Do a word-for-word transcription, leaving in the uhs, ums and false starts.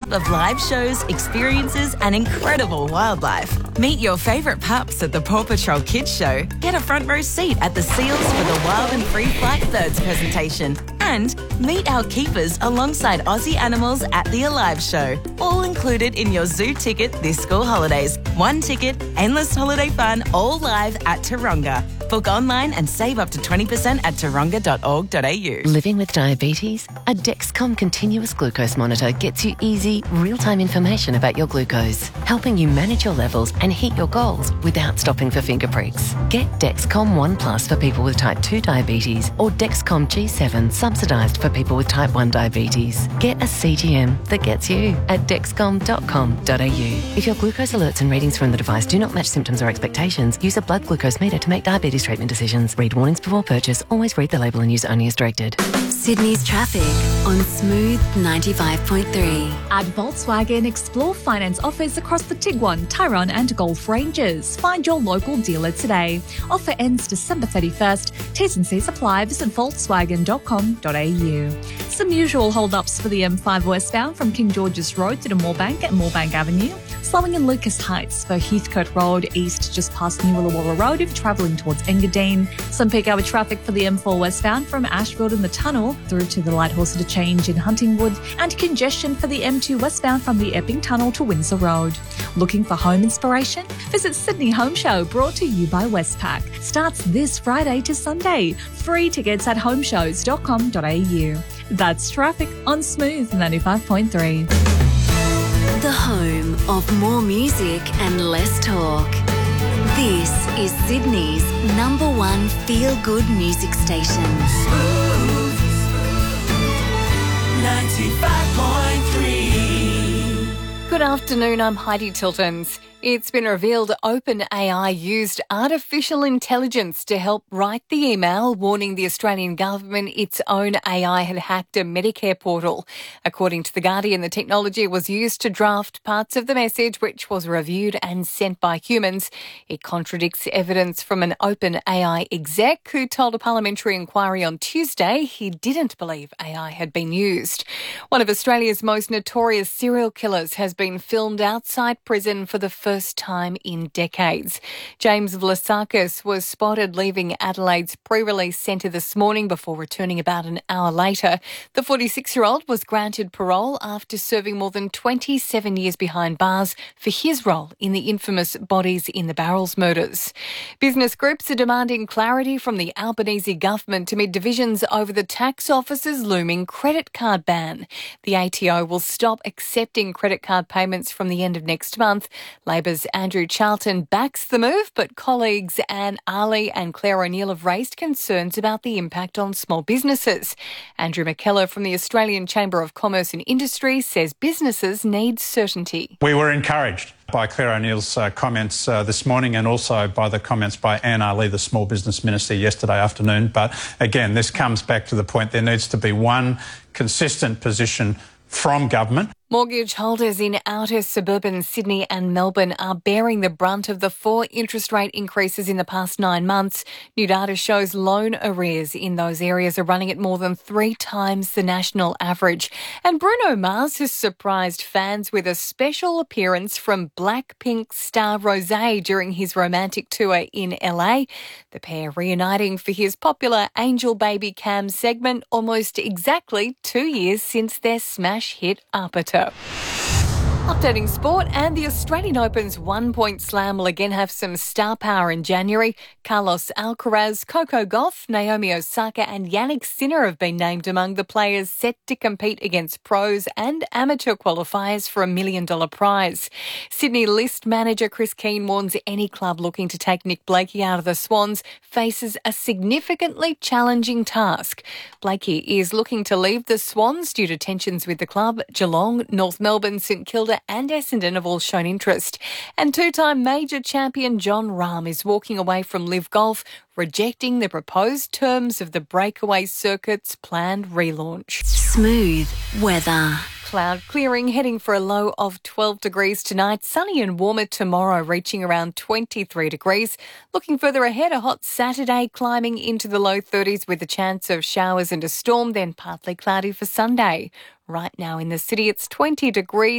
lineup of live shows, experiences and incredible wildlife. Meet your favourite pups at the Paw Patrol Kids Show. Get a front row seat at the Seals for the Wild and Free Flight Thirds presentation. And meet our keepers alongside Aussie animals at the Alive Show. All included in your zoo ticket this school holidays. One ticket, endless holiday fun, all live at Taronga. Book online and save up to twenty percent at taronga dot org dot a u. Living with diabetes? A Dexcom continuous glucose monitor gets you easy, real-time information about your glucose, helping you manage your levels and hit your goals without stopping for finger pricks. Get Dexcom One Plus for people with type two diabetes or Dexcom G seven subsidised for people with type one diabetes. Get a C G M that gets you at dexcom dot com dot a u. If your glucose alerts and readings from the device do not match symptoms or expectations, use a blood glucose meter to make diabetes treatment decisions. Read warnings before purchase. Always read the label and use only as directed. Sydney's traffic on Smooth ninety-five point three. At Volkswagen, explore finance offers across the Tiguan, Tyrone and Golf ranges. Find your local dealer today. Offer ends December thirty-first. T's and C's apply. Visit volkswagen dot com dot a u. Some usual hold-ups for the M five westbound from King George's Road to the Moorebank at Moorebank Avenue. Slowing in Lucas Heights for Heathcote Road east just past New Illawarra Road if you're travelling towards Engadine. Some peak hour traffic for the M four westbound from Ashfield in the Tunnel through to the Lighthorse Interchange in Huntingwood, and congestion for the M two westbound from the Epping Tunnel to Windsor Road. Looking for home inspiration? Visit Sydney Home Show, brought to you by Westpac. Starts this Friday to Sunday. Free tickets at homeshows dot com dot a u. That's traffic on Smooth ninety-five point three. The home of more music and less talk. This is Sydney's number one feel-good music station. Smooth ninety-five point three. Good afternoon, I'm Heidi Tiltons. It's been revealed OpenAI used artificial intelligence to help write the email warning the Australian government its own A I had hacked a Medicare portal. According to The Guardian, the technology was used to draft parts of the message which was reviewed and sent by humans. It contradicts evidence from an OpenAI exec who told a parliamentary inquiry on Tuesday he didn't believe A I had been used. One of Australia's most notorious serial killers has been filmed outside prison for the first first time in decades. James Vlasakis was spotted leaving Adelaide's pre-release centre this morning before returning about an hour later. The forty-six-year-old was granted parole after serving more than twenty-seven years behind bars for his role in the infamous Bodies in the Barrels murders. Business groups are demanding clarity from the Albanese government amid divisions over the tax office's looming credit card ban. The A T O will stop accepting credit card payments from the end of next month. Labor's Andrew Charlton backs the move, but colleagues Anne Ali and Claire O'Neill have raised concerns about the impact on small businesses. Andrew McKellar from the Australian Chamber of Commerce and Industry says businesses need certainty. We were encouraged by Claire O'Neill's uh, comments uh, this morning and also by the comments by Anne Ali, the Small Business Minister, yesterday afternoon. But again, this comes back to the point there needs to be one consistent position from government. Mortgage holders in outer suburban Sydney and Melbourne are bearing the brunt of the four interest rate increases in the past nine months. New data shows loan arrears in those areas are running at more than three times the national average. And Bruno Mars has surprised fans with a special appearance from Blackpink star Rosé during his romantic tour in L A. The pair reuniting for his popular Angel Baby Cam segment almost exactly two years since their smash hit Aperture. Updating sport, and the Australian Open's one-point slam will again have some star power in January. Carlos Alcaraz, Coco Gauff, Naomi Osaka and Yannick Sinner have been named among the players set to compete against pros and amateur qualifiers for a million-dollar prize. Sydney List manager Chris Keane warns any club looking to take Nick Blakey out of the Swans faces a significantly challenging task. Blakey is looking to leave the Swans due to tensions with the club. Geelong, North Melbourne, St Kilda and Essendon have all shown interest. And two-time major champion John Rahm is walking away from Live Golf, rejecting the proposed terms of the breakaway circuit's planned relaunch. Smooth weather. Cloud clearing, heading for a low of twelve degrees tonight. Sunny and warmer tomorrow, reaching around twenty-three degrees. Looking further ahead, a hot Saturday climbing into the low thirties with a chance of showers and a storm, then partly cloudy for Sunday. Right now in the city, it's twenty degrees.